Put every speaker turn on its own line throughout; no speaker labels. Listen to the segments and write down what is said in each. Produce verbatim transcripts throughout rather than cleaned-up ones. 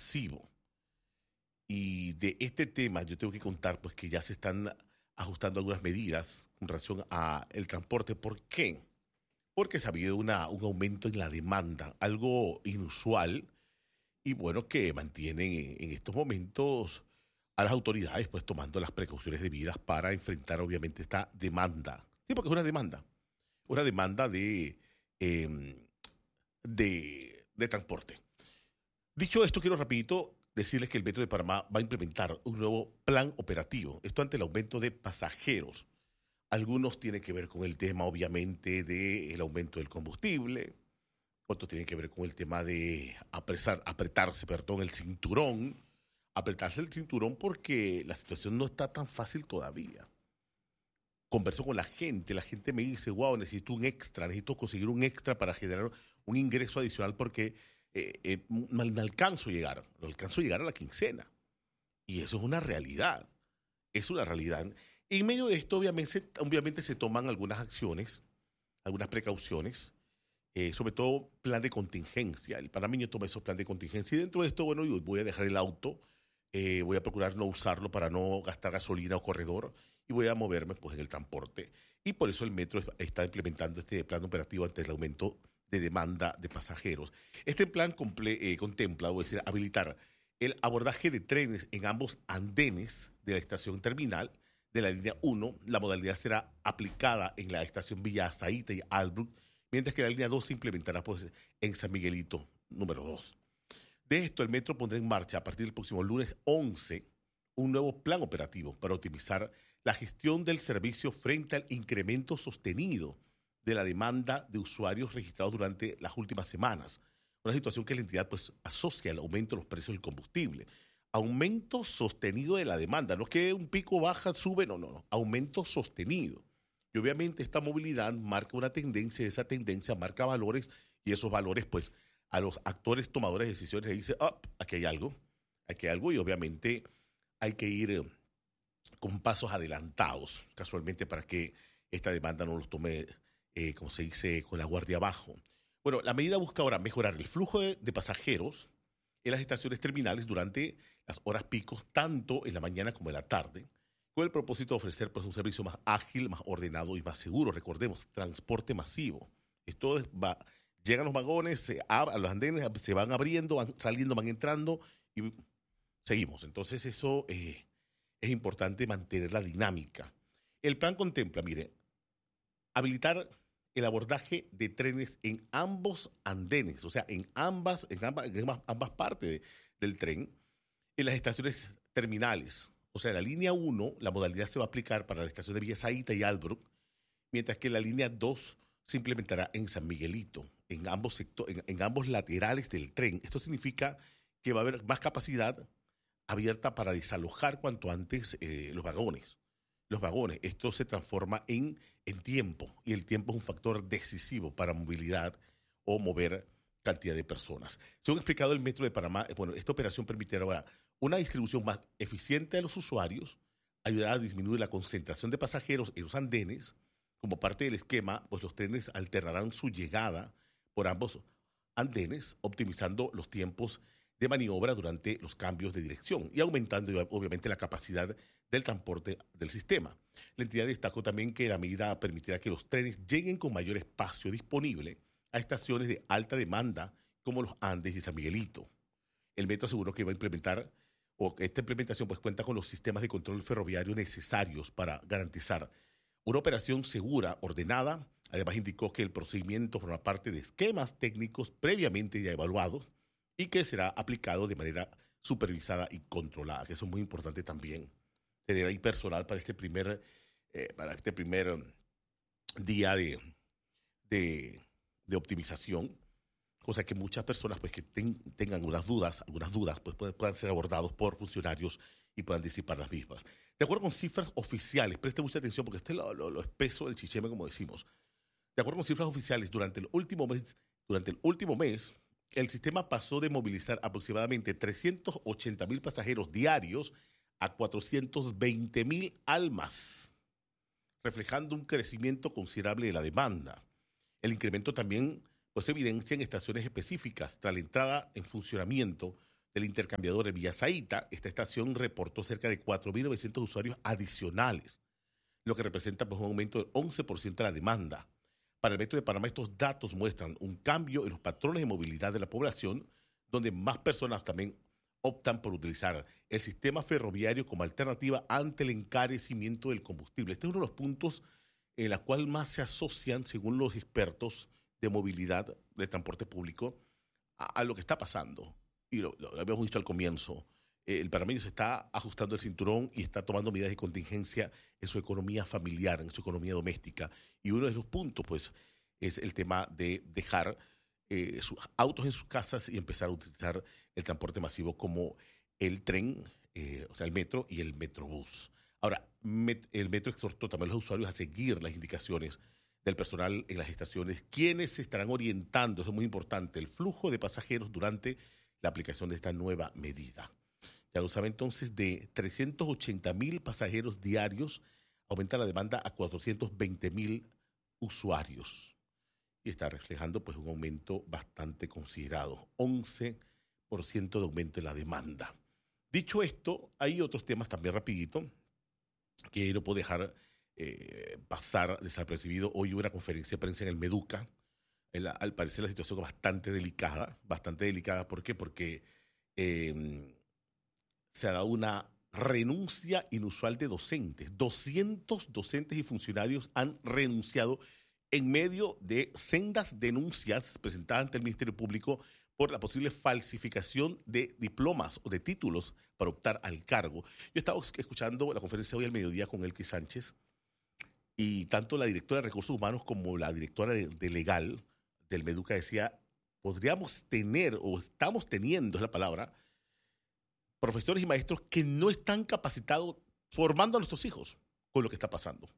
masivo. Y de este tema yo tengo que contar pues que ya se están ajustando algunas medidas con relación al transporte. ¿Por qué? Porque se ha habido una, un aumento en la demanda, algo inusual y bueno, que mantienen en, en estos momentos a las autoridades pues tomando las precauciones debidas para enfrentar obviamente esta demanda. Sí, porque es una demanda, una demanda de, eh, de, de transporte. Dicho esto, quiero rapidito decirles que el Metro de Panamá va a implementar un nuevo plan operativo. Esto ante el aumento de pasajeros. Algunos tienen que ver con el tema, obviamente, del aumento del combustible. Otros tienen que ver con el tema de apresar, apretarse, perdón, el cinturón. Apretarse el cinturón porque la situación no está tan fácil todavía. Converso con la gente, la gente me dice, wow, necesito un extra, necesito conseguir un extra para generar un ingreso adicional porque eh, eh, no, no alcanzo a llegar, no alcanzo a llegar a la quincena. Y eso es una realidad, es una realidad. Y en medio de esto, obviamente, obviamente se toman algunas acciones, algunas precauciones, eh, sobre todo plan de contingencia. El panameño toma esos planes de contingencia y dentro de esto, bueno, yo voy a dejar el auto, eh, voy a procurar no usarlo para no gastar gasolina o corredor y voy a moverme pues en el transporte. Y por eso el metro está implementando este plan operativo ante el aumento de demanda de pasajeros. Este plan comple- eh, contempla, voy a decir, habilitar el abordaje de trenes en ambos andenes de la estación terminal de la línea uno. La modalidad será aplicada en la estación Villa Azaíta y Albrook, mientras que la línea dos se implementará pues, en San Miguelito número dos. De esto, el metro pondrá en marcha a partir del próximo lunes once un nuevo plan operativo para optimizar la gestión del servicio frente al incremento sostenido de la demanda de usuarios registrados durante las últimas semanas. Una situación que la entidad pues, asocia al aumento de los precios del combustible. Aumento sostenido de la demanda, no es que un pico baja, sube, no, no, no, aumento sostenido. Y obviamente esta movilidad marca una tendencia, esa tendencia marca valores y esos valores pues a los actores tomadores de decisiones les dice, oh, aquí hay algo, aquí hay algo y obviamente hay que ir eh, con pasos adelantados, casualmente para que esta demanda no los tome, eh, como se dice, con la guardia abajo. Bueno, la medida busca ahora mejorar el flujo de, de pasajeros en las estaciones terminales durante las horas picos, tanto en la mañana como en la tarde, con el propósito de ofrecer pues, un servicio más ágil, más ordenado y más seguro. Recordemos, transporte masivo. Esto es, va, llegan los vagones, se ab- a los andenes, se van abriendo, van saliendo, van entrando y seguimos. Entonces eso eh, es importante mantener la dinámica. El plan contempla, mire, habilitar el abordaje de trenes en ambos andenes, o sea, en ambas, en ambas, en ambas, ambas partes de- del tren, en las estaciones terminales. O sea, la línea uno, la modalidad se va a aplicar para la estación de Villa Zaita y Albrook, mientras que la línea dos se implementará en San Miguelito, en ambos, sector, en, en ambos laterales del tren. Esto significa que va a haber más capacidad abierta para desalojar cuanto antes eh, los vagones. Los vagones, esto se transforma en, en tiempo y el tiempo es un factor decisivo para movilidad o mover cantidad de personas. Según ha explicado el Metro de Panamá, eh, bueno, esta operación permitirá ahora una distribución más eficiente de los usuarios, ayudará a disminuir la concentración de pasajeros en los andenes. Como parte del esquema, pues los trenes alternarán su llegada por ambos andenes, optimizando los tiempos de maniobra durante los cambios de dirección y aumentando obviamente la capacidad del transporte del sistema. La entidad destacó también que la medida permitirá que los trenes lleguen con mayor espacio disponible a estaciones de alta demanda como los Andes y San Miguelito. El metro aseguró que va a implementar, o que esta implementación pues cuenta con los sistemas de control ferroviario necesarios para garantizar una operación segura, ordenada. Además indicó que el procedimiento forma parte de esquemas técnicos previamente ya evaluados y que será aplicado de manera supervisada y controlada, que eso es muy importante también, tener ahí personal para este primer, eh, para este primer um, día de, de, de optimización, cosa que muchas personas pues que ten, tengan unas dudas, algunas dudas, pues puedan, puedan ser abordados por funcionarios y puedan disipar las mismas. De acuerdo con cifras oficiales, preste mucha atención porque este es lo, lo, lo espeso del chicheme, como decimos. De acuerdo con cifras oficiales, durante el último mes, durante el último mes, el sistema pasó de movilizar aproximadamente trescientos ochenta mil pasajeros diarios a cuatrocientos veinte mil almas, reflejando un crecimiento considerable de la demanda. El incremento también pues, se evidencia en estaciones específicas tras la entrada en funcionamiento del intercambiador de Villasaita, esta estación reportó cerca de cuatro mil novecientos usuarios adicionales, lo que representa pues, un aumento del once por ciento de la demanda. Para el Metro de Panamá, estos datos muestran un cambio en los patrones de movilidad de la población, donde más personas también optan por utilizar el sistema ferroviario como alternativa ante el encarecimiento del combustible. Este es uno de los puntos en los cuales más se asocian, según los expertos de movilidad de transporte público, a, a lo que está pasando. Y lo, lo habíamos visto al comienzo. Eh, el panameño se está ajustando el cinturón y está tomando medidas de contingencia en su economía familiar, en su economía doméstica. Y uno de los puntos, pues, es el tema de dejar eh, sus autos en sus casas y empezar a utilizar el transporte masivo como el tren, eh, o sea, el metro y el metrobús. Ahora, met, el metro exhortó también a los usuarios a seguir las indicaciones del personal en las estaciones, quienes se estarán orientando, eso es muy importante, el flujo de pasajeros durante la aplicación de esta nueva medida. Ya lo sabe entonces, de trescientos ochenta mil pasajeros diarios, aumenta la demanda a cuatrocientos veinte mil usuarios. Y está reflejando pues un aumento bastante considerado, once por ciento de aumento en la demanda. Dicho esto, hay otros temas también rapidito que no puedo dejar eh, pasar desapercibido. Hoy hubo una conferencia de prensa en el Meduca. El, al parecer la situación es bastante delicada, bastante delicada. ¿Por qué? Porque eh, se ha dado una renuncia inusual de docentes. doscientos docentes y funcionarios han renunciado en medio de sendas denuncias presentadas ante el Ministerio Público por la posible falsificación de diplomas o de títulos para optar al cargo. Yo he estado escuchando la conferencia hoy al mediodía con Elky Sánchez y tanto la directora de Recursos Humanos como la directora de, de Legal del Meduca decía, podríamos tener, o estamos teniendo, es la palabra, profesores y maestros que no están capacitados formando a nuestros hijos con lo que está pasando.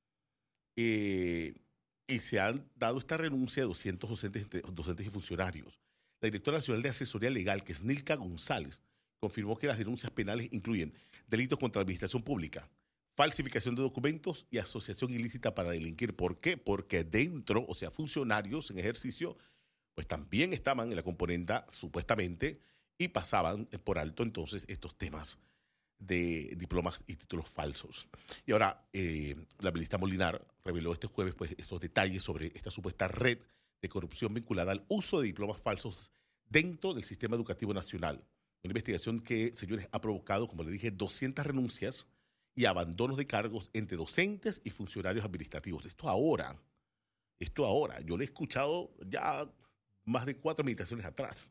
Eh, y se han dado esta renuncia de doscientos docentes, docentes y funcionarios. La directora nacional de asesoría legal, que es Nilka González, confirmó que las denuncias penales incluyen delitos contra la administración pública, falsificación de documentos y asociación ilícita para delinquir. ¿Por qué? Porque dentro, o sea, funcionarios en ejercicio, pues también estaban en la componenda, supuestamente, y pasaban por alto entonces estos temas de diplomas y títulos falsos. Y ahora, eh, la ministra Molinar reveló este jueves pues, estos detalles sobre esta supuesta red de corrupción vinculada al uso de diplomas falsos dentro del sistema educativo nacional. Una investigación que, señores, ha provocado, como le dije, doscientas renuncias y abandonos de cargos entre docentes y funcionarios administrativos. Esto ahora, esto ahora, yo lo he escuchado ya más de cuatro meditaciones atrás.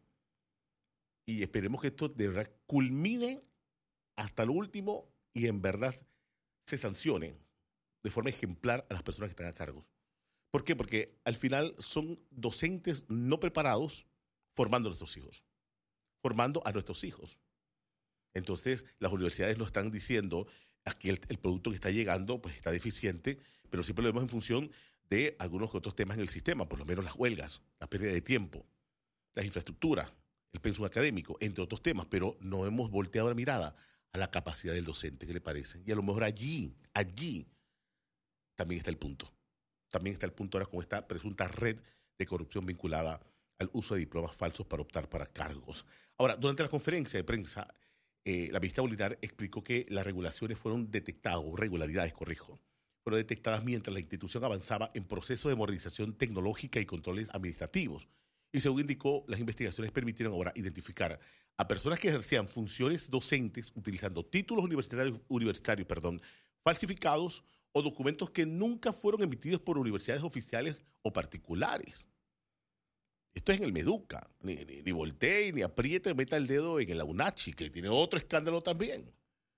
Y esperemos que esto de verdad culmine hasta lo último y en verdad se sancione de forma ejemplar a las personas que están a cargo. ¿Por qué? Porque al final son docentes no preparados formando a nuestros hijos, formando a nuestros hijos. Entonces, las universidades nos están diciendo aquí el, el producto que está llegando pues está deficiente, pero siempre lo vemos en función de algunos otros temas en el sistema, por lo menos las huelgas, la pérdida de tiempo, las infraestructuras, el pensum académico, entre otros temas, pero no hemos volteado la mirada a la capacidad del docente, ¿qué le parece? Y a lo mejor allí, allí también está el punto. También está el punto ahora con esta presunta red de corrupción vinculada al uso de diplomas falsos para optar para cargos. Ahora, durante la conferencia de prensa, eh, la ministra Molinar explicó que las regulaciones fueron detectadas, o regularidades, corrijo, fueron detectadas mientras la institución avanzaba en procesos de modernización tecnológica y controles administrativos. Y según indicó, las investigaciones permitieron ahora identificar a personas que ejercían funciones docentes utilizando títulos universitarios, universitarios perdón, falsificados o documentos que nunca fueron emitidos por universidades oficiales o particulares. Esto es en el Meduca. Ni, ni, ni voltee, ni apriete, meta el dedo en el AUNACHI, que tiene otro escándalo también.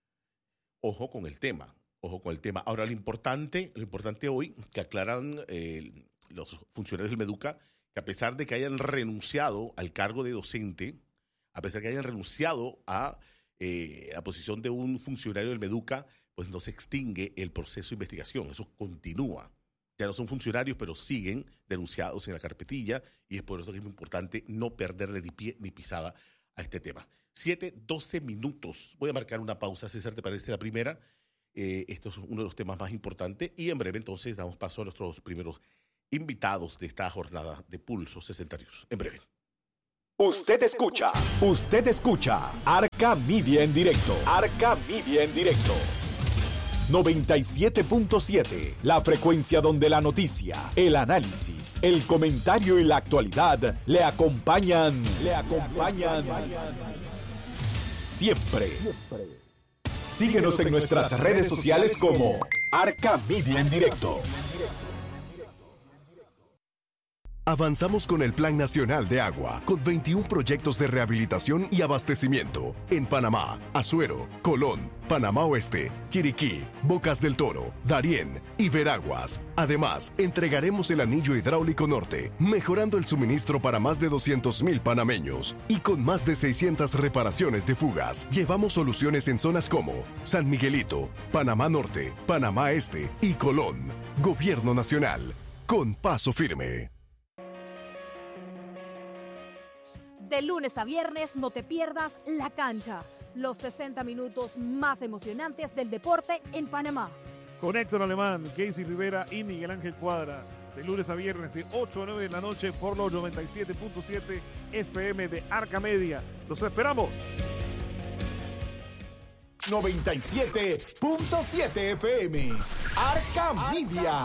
Ojo con el tema, ojo con el tema. Ahora, lo importante, lo importante hoy, que aclaran eh, los funcionarios del Meduca, que a pesar de que hayan renunciado al cargo de docente, a pesar de que hayan renunciado a eh, la posición de un funcionario del Meduca, pues no se extingue el proceso de investigación, eso continúa. Ya no son funcionarios, pero siguen denunciados en la carpetilla y es por eso que es muy importante no perderle ni pie ni pisada a este tema. Siete, doce minutos. Voy a marcar una pausa, César, ¿te parece la primera? Eh, esto es uno de los temas más importantes y en breve entonces damos paso a nuestros primeros invitados de esta jornada de Pulso sesenta News. En breve.
Usted escucha.
Usted escucha Arca Media en directo.
Arca Media en directo.
noventa y siete punto siete, la frecuencia donde la noticia, el análisis, el comentario y la actualidad le acompañan, le acompañan siempre. Síguenos en nuestras redes sociales como Arca Media en directo.
Avanzamos con el Plan Nacional de Agua, con veintiún proyectos de rehabilitación y abastecimiento en Panamá, Azuero, Colón, Panamá Oeste, Chiriquí, Bocas del Toro, Darién y Veraguas. Además, entregaremos el anillo hidráulico norte, mejorando el suministro para más de doscientos mil panameños. Y con más de seiscientas reparaciones de fugas, llevamos soluciones en zonas como San Miguelito, Panamá Norte, Panamá Este y Colón. Gobierno Nacional, con paso firme.
De lunes a viernes no te pierdas La Cancha, los sesenta minutos más emocionantes del deporte en Panamá.
Con Héctor Alemán, Casey Rivera y Miguel Ángel Cuadra. De lunes a viernes de ocho a nueve de la noche por los noventa y siete punto siete F M de Arca Media. ¡Los esperamos!
noventa y siete punto siete F M. Arca Media.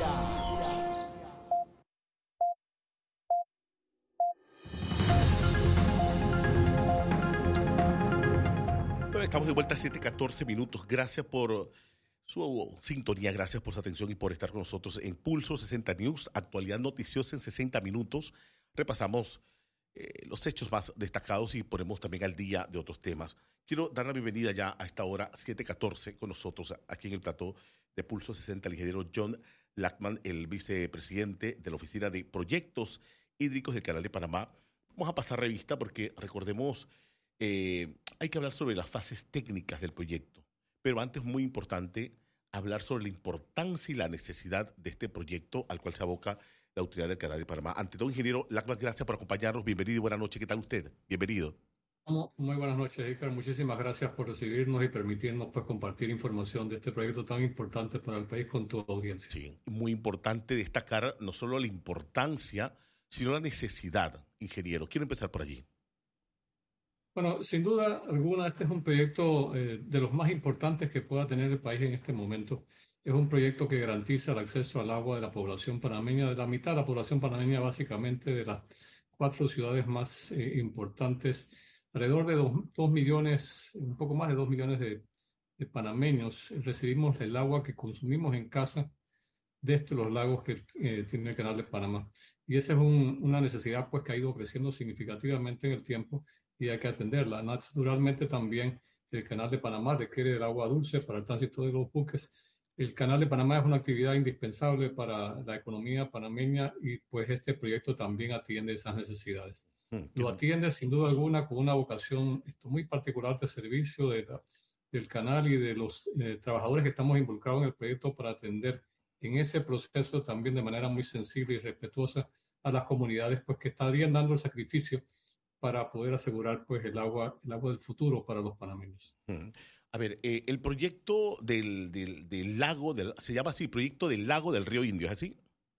Estamos de vuelta a siete catorce minutos. Gracias por su sintonía, gracias por su atención y por estar con nosotros en Pulso sesenta News, actualidad noticiosa en sesenta minutos. Repasamos eh, los hechos más destacados y ponemos también al día de otros temas. Quiero dar la bienvenida ya a esta hora, siete catorce, con nosotros aquí en el plató de Pulso sesenta, el ingeniero John Lackman, el vicepresidente de la Oficina de Proyectos Hídricos del Canal de Panamá. Vamos a pasar revista porque recordemos... Eh, hay que hablar sobre las fases técnicas del proyecto, pero antes, muy importante, hablar sobre la importancia y la necesidad de este proyecto al cual se aboca la Autoridad del Canal de Panamá. Ante todo, ingeniero Lackman, gracias por acompañarnos. Bienvenido y buenas noches. ¿Qué tal usted? Bienvenido.
Muy buenas noches, Iker. Muchísimas gracias por recibirnos y permitirnos pues, compartir información de este proyecto tan importante para el país con tu audiencia.
Sí, muy importante destacar no solo la importancia, sino la necesidad, ingeniero. Quiero empezar por allí.
Bueno, sin duda alguna, este es un proyecto eh, de los más importantes que pueda tener el país en este momento. Es un proyecto que garantiza el acceso al agua de la población panameña, de la mitad de la población panameña, básicamente de las cuatro ciudades más eh, importantes. Alrededor de dos, dos millones, un poco más de dos millones de, de panameños recibimos el agua que consumimos en casa desde los lagos que eh, tiene el Canal de Panamá. Y esa es un, una necesidad pues, que ha ido creciendo significativamente en el tiempo y hay que atenderla. Naturalmente también el Canal de Panamá requiere el agua dulce para el tránsito de los buques. El Canal de Panamá es una actividad indispensable para la economía panameña y pues este proyecto también atiende esas necesidades. Mm, Lo atiende sin duda alguna con una vocación esto, muy particular de servicio de la, del canal y de los eh, trabajadores que estamos involucrados en el proyecto para atender en ese proceso también de manera muy sensible y respetuosa a las comunidades pues, que estarían dando el sacrificio para poder asegurar pues, el agua, el agua del futuro para los panameños.
Mm. A ver, eh, el proyecto del, del, del lago, del, se llama así, proyecto del lago del río Indio, ¿es así?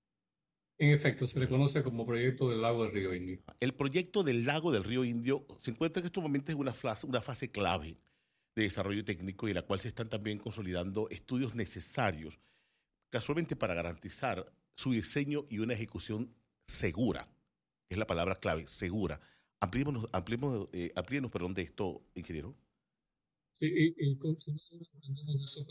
En efecto, se le conoce como proyecto del lago del río Indio.
El proyecto del lago del río Indio se encuentra en estos momentos en una fase, una fase clave de desarrollo técnico y en la cual se están también consolidando estudios necesarios, casualmente para garantizar su diseño y una ejecución segura, que es la palabra clave, segura. Ampliémonos, ampliémonos, eh, amplíenos, perdón, de esto, ingeniero.
Sí, y, y continuamos eso,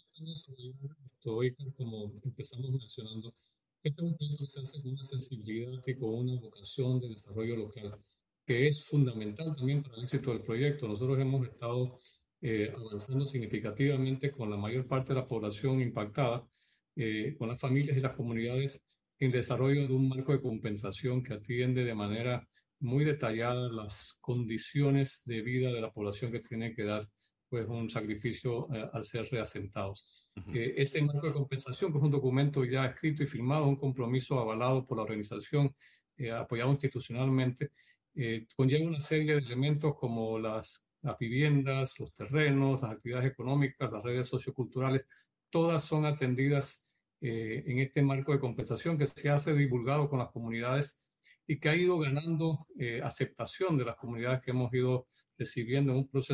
estoy como empezamos mencionando, este es un proyecto que se hace con una sensibilidad y con una vocación de desarrollo local, que es fundamental también para el éxito del proyecto. Nosotros hemos estado eh, avanzando significativamente con la mayor parte de la población impactada, eh, con las familias y las comunidades, en desarrollo de un marco de compensación que atiende de manera muy detallada las condiciones de vida de la población que tiene que dar pues un sacrificio eh, al ser reasentados. Uh-huh. Eh, ese marco de compensación, que es un documento ya escrito y firmado, un compromiso avalado por la organización, eh, apoyado institucionalmente, eh, conlleva una serie de elementos como las, las viviendas, los terrenos, las actividades económicas, las redes socioculturales, todas son atendidas eh, en este marco de compensación que se hace divulgado con las comunidades y que ha ido ganando eh, aceptación de las comunidades que hemos ido recibiendo en un proceso